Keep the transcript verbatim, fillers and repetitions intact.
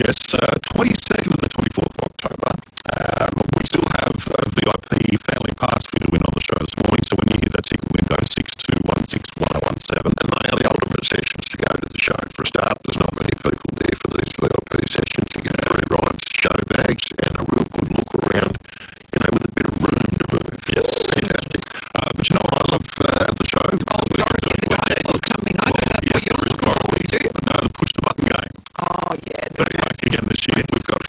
It's uh, twenty-second to the twenty-fourth of October. Um, we still have a V I P family pass for you to win on the show this morning, so when you hit that ticket window, six two one six one oh one seven. And they are the ultimate sessions to go to the show. For a start, there's not many people there for these V I P sessions. You get free rides, show bags, and a real good look around, you know, with a bit of room to move. Yes. Fantastic. Uh, but you know what I love uh, at the show? Oh, Dorothy the Goddess is coming. I know that's yes, what you're there is looking forward Dorothy. to. No, the push the button game. Oh, yeah. But like again this year, we've got